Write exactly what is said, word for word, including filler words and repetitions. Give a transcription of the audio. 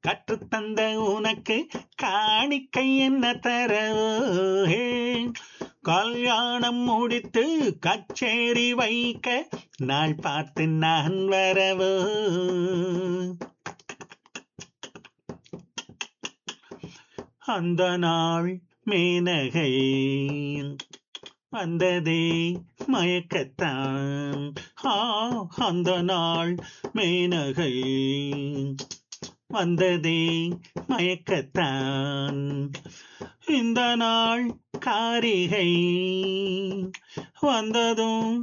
கற்றுத்தந்த உனக்கு காணிக்கை என்ன தரவோ ஹே. கல்யாணம் முடித்து கச்சேரி வைக்க நாள் பார்த்து நான் வரவோ. அந்த நாள் மேனகை வந்ததே மயக்கத்தான். ஆ, அந்த நாள் மேனகை வந்ததே மயக்கத்தான். இந்த நாள் காரிகை வந்ததும்